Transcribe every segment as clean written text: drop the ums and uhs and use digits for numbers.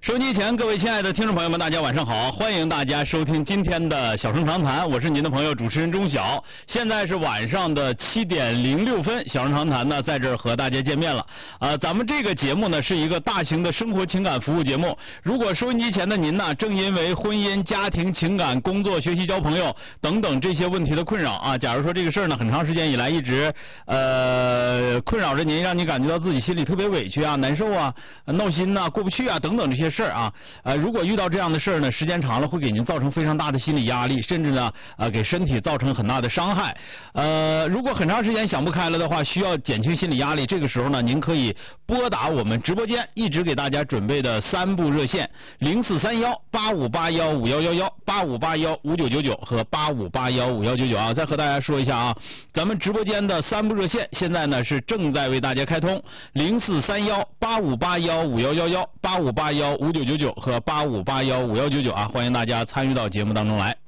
收机前，各位亲爱的听众朋友们，大家晚上好！欢迎大家收听今天的小声长谈，我是您的朋友主持人钟晓。现在是晚上的7:06，小声长谈呢在这儿和大家见面了。咱们这个节目呢是一个大型的生活情感服务节目。如果收音机前的您呢，正因为婚姻、家庭、情感、工作、学习、交朋友等等这些问题的困扰啊，假如说这个事儿呢很长时间以来一直困扰着您，让你感觉到自己心里特别委屈啊、难受啊、闹心呐、过不去啊等等这些事儿啊，如果遇到这样的事儿呢，时间长了会给您造成非常大的心理压力，甚至呢给身体造成很大的伤害。如果很长时间想不开了的话，需要减轻心理压力，这个时候呢，您可以拨打我们直播间一直给大家准备的3部热线：0431-8581-5111、8581-5999和8581-5199啊。再和大家说一下啊，咱们直播间的3部热线现在呢是正在为大家开通：0431-8581-5111、8581-5999和8581-5199啊，欢迎大家参与到节目当中来。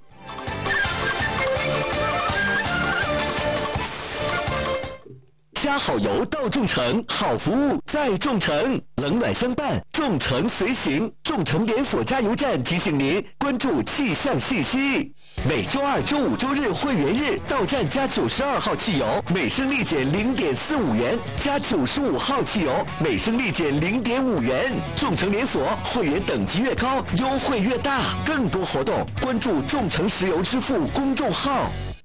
加好油到众诚，好服务在众诚，冷暖相伴，众诚随行。众诚连锁加油站提醒您关注气象信息。每周二、周五、周日会员日到站加92号汽油，每升立减0.45元；加95号汽油，每升立减0.5元。众诚连锁会员等级越高，优惠越大。更多活动关注众诚石油支付公众号。